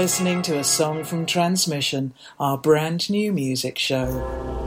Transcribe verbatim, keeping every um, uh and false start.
listening to A Song from Transmission, our brand new music show.